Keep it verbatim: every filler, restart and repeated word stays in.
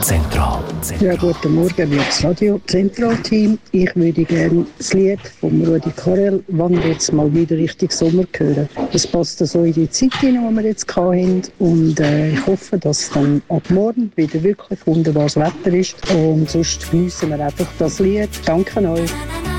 Zentral. Ja, guten Morgen, liebes Radio-Zentral-Team. Ich würde gerne das Lied von Rudi Carrell «Wann wird's mal wieder richtig Sommer» hören. Das passt so in die Zeit hinein, die wir jetzt hatten. Und äh, ich hoffe, dass dann ab morgen wieder wirklich wunderbares Wetter ist. Und sonst geniessen wir einfach das Lied. Danke euch.